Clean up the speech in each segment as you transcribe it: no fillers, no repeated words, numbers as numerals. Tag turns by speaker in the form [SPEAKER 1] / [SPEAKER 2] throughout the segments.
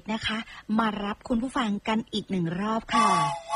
[SPEAKER 1] นะคะมารับคุณผู้ฟังกันอีกหนึ่งรอบค่ะ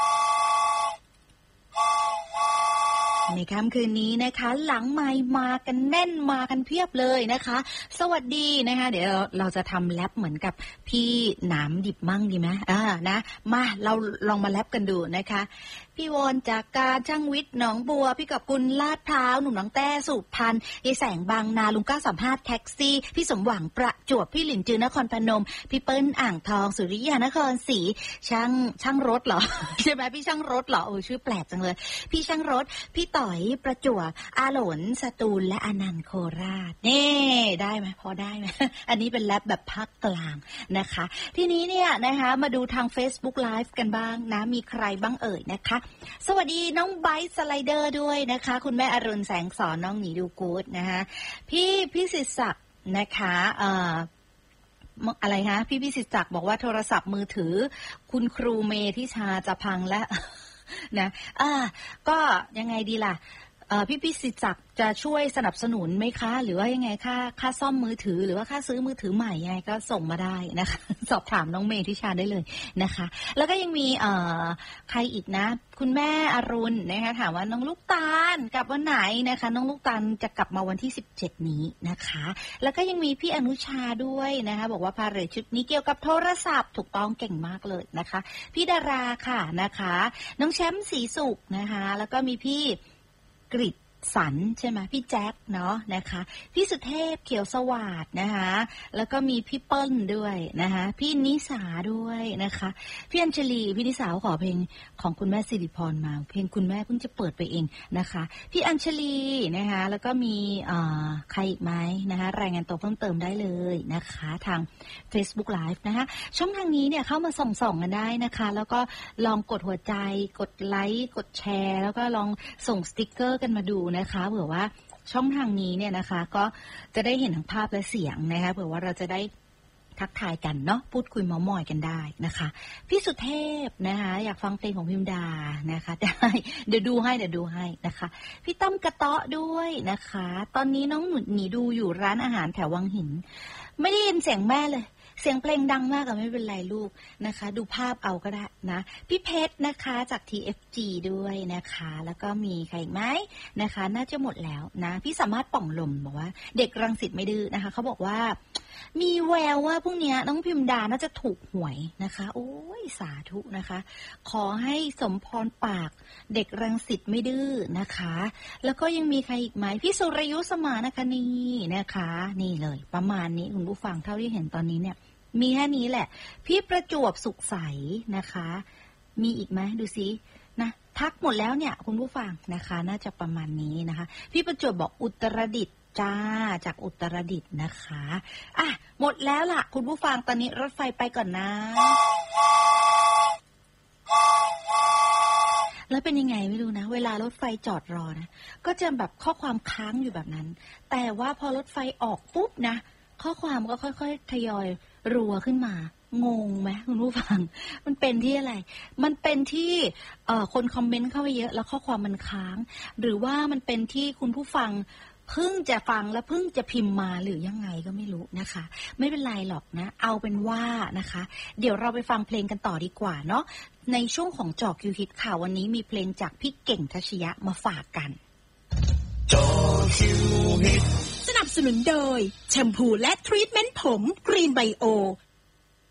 [SPEAKER 1] ในค่ำคืนนี้นะคะหลังไมค์มากันแน่นมากันเพียบเลยนะคะสวัสดีนะคะเดี๋ยวเราจะทำแรปเหมือนกับพี่หนามดิบมั่งดีไหมนะมาเราลองมาแรปกันดูนะคะพี่วอนจากการช่างวิทย์หนองบัวพี่กับกุลลาดพร้าวหนุ่มหนองแต้สุพรรณยายแสงบางนาลุงก้าสัมภาษณ์แท็กซี่พี่สมหวังประจวบพี่หลินจือนครพนมพี่เปิ้ลอ่างทองสุริยานครศรีช่างรถเหรอ ใช่ไหมพี่ช่างรถเหรอชื่อแปลกจังเลยพี่ช่างรถพี่ต่อยประจวบอาหลนสตูลและอนันต์โคราชนี่ได้ไหมพอได้ไหม อันนี้เป็นแรปแบบภาคกลางนะคะทีนี้เนี่ยนะคะมาดูทาง Facebook Live กันบ้างนะมีใครบ้างเอ่ยนะคะสวัสดีน้องไบท์สไลเดอร์ด้วยนะคะคุณแม่อรุณแสงสอนน้องหนีดูกู๊ดนะคะพี่ศิษย์ศักดิ์นะคะอะไรคะพี่ศิษย์ศักดิ์บอกว่าโทรศัพท์มือถือคุณครูเมธิชาจะพังแล้วนะก็ยังไงดีล่ะพี่ศิษย์ศักดิ์จะช่วยสนับสนุนไหมคะหรือว่ายังไงค่าซ่อมมือถือหรือว่าค่าซื้อมือถือใหม่ยังไงก็ส่งมาได้นะคะสอบถามน้องเมธิชาได้เลยนะคะแล้วก็ยังมีใครอีกนะคุณแม่อรุณนะคะถามว่าน้องลูกตาลกลับวันไหนนะคะน้องลูกตาลจะกลับมาวันที่17นี้นะคะแล้วก็ยังมีพี่อนุชาด้วยนะคะบอกว่าพาเหรดชุดนี้เกี่ยวกับโทรศัพท์ถูกต้องเก่งมากเลยนะคะพี่ดาราค่ะนะคะน้องแชมป์ศรีสุขนะคะแล้วก็มีพี่กฤษสันใช่ไหมพี่แจ็คเนาะนะคะพี่สุเทพเขียวสวัสดนะคะแล้วก็มีพี่เปิ้ลด้วยนะคะพี่นิสาด้วยนะคะพี่อัญชลีพี่นิสาขอเพลงของคุณแม่สิริพรมาเพลงคุณแม่เพิ่งจะเปิดไปเองนะคะพี่อัญชลีนะคะแล้วก็มีใครอีกไหมนะคะรายงานตัวเพิ่มเติมได้เลยนะคะทาง Facebook Live นะคะช่องทางนี้เนี่ยเข้ามาส่องกันได้นะคะแล้วก็ลองกดหัวใจกดไลค์กดแชร์แล้วก็ลองส่งสติ๊กเกอร์กันมาดูนะคะเผื่อว่าช่องทางนี้เนี่ยนะคะก็จะได้เห็นทั้งภาพและเสียงนะคะเผื่อว่าเราจะได้ทักทายกันเนาะพูดคุยเม้าท์มอยกันได้นะคะพี่สุเทพนะคะอยากฟังเพลงของพิมดานะคะได้เดี๋ยวดูให้นะคะพี่ตั้มกระเตาะด้วยนะคะตอนนี้น้องหนีดูอยู่ร้านอาหารแถววังหินไม่ได้ยินเสียงแม่เลยเสียงเพลงดังมากอะไม่เป็นไรลูกนะคะดูภาพเอาก็ได้นะพี่เพชรนะคะจาก TFG ด้วยนะคะแล้วก็มีใครอีกไหมนะคะน่าจะหมดแล้วนะพี่สามารถป่องลมบอกว่าเด็กรังสิตไม่ดื้อนะคะเขาบอกว่ามีแววว่าพรุ่งนี้น้องพิมดาน่าจะถูกหวยนะคะโอ้ยสาธุนะคะขอให้สมพรปากเด็กรังสิตไม่ดื้อนะคะแล้วก็ยังมีใครอีกไหมพี่สุรยุทธสมานคณีนะคะนี่เลยประมาณนี้คุณผู้ฟังเท่าที่เห็นตอนนี้เนี่ยมีแค่นี้แหละพี่ประจวบสุขใสนะคะมีอีกไหมดูซินะทักหมดแล้วเนี่ยคุณผู้ฟังนะคะน่าจะประมาณนี้นะคะพี่ประจวบบอกอุตรดิตถ์จ้าจากอุตรดิตถ์นะคะอ่ะหมดแล้วล่ะคุณผู้ฟังตอนนี้รถไฟไปก่อนนะแล้วเป็นยังไงไม่รู้นะเวลารถไฟจอดรอนะก็จะแบบข้อความค้างอยู่แบบนั้นแต่ว่าพอรถไฟออกปุ๊บนะข้อความก็ค่อยๆทยอยรัวขึ้นมางงไหมคุณผู้ฟังมันเป็นที่อะไรมันเป็นที่คนคอมเมนต์เข้าไปเยอะแล้วข้อความมันค้างหรือว่ามันเป็นที่คุณผู้ฟังเพิ่งจะฟังแล้วเพิ่งจะพิมพ์มาหรือยังไงก็ไม่รู้นะคะไม่เป็นไรหรอกนะเอาเป็นว่านะคะเดี๋ยวเราไปฟังเพลงกันต่อดีกว่าเนาะในช่วงของจอคิวฮิตค่ะวันนี้มีเพลงจากพี่เก่งทัชยะมาฝากกันจอคิวฮิตสนับสนุนโดยแชมพูและทรีทเมนต์ผมกรีนไบโอ